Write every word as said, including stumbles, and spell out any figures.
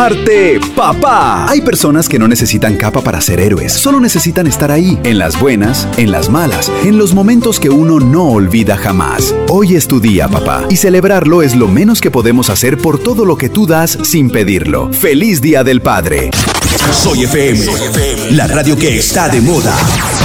Arte Papá. Hay personas que no necesitan capa para ser héroes, solo necesitan estar ahí, en las buenas, en las malas, en los momentos que uno no olvida jamás. Hoy es tu día, papá, y celebrarlo es lo menos que podemos hacer por todo lo que tú das sin pedirlo. ¡Feliz Día del Padre! Soy F M, la radio que está de moda.